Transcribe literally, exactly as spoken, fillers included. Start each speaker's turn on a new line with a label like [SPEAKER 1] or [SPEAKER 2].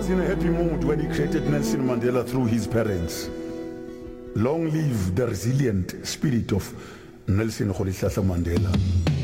[SPEAKER 1] was in a happy mood when he created Nelson Mandela through his parents. Long live the resilient spirit of Nelson Rolihlahla Mandela.